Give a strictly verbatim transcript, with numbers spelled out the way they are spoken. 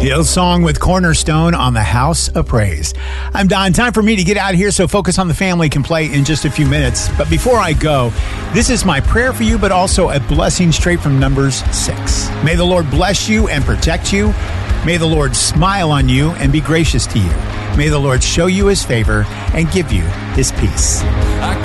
Hillsong with Cornerstone on the House of Praise. I'm Don. Time for me to get out of here, so Focus on the Family can play in just a few minutes. But before I go, this is my prayer for you, but also a blessing straight from Numbers six. May the Lord bless you and protect you. May the Lord smile on you and be gracious to you. May the Lord show you his favor and give you his peace. I